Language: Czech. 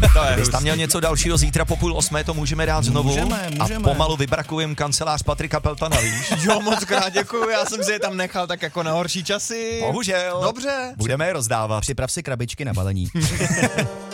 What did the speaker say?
Když tam měl něco dalšího, zítra po 7:30 to můžeme dát znovu. Můžeme. A pomalu vybrakujem kancelář Patrika Peltana, víš? Jo, moc krát děkuju, já jsem si je tam nechal tak jako na horší časy. Bohužel. Dobře. Budeme je rozdávat. Připrav si krabičky na balení.